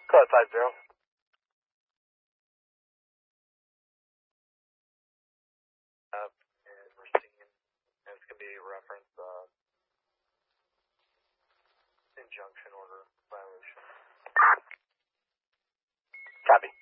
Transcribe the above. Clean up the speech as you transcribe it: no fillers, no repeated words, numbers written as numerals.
Code 50. And we're seeing, and it's going to be reference injunction order violation. Copy.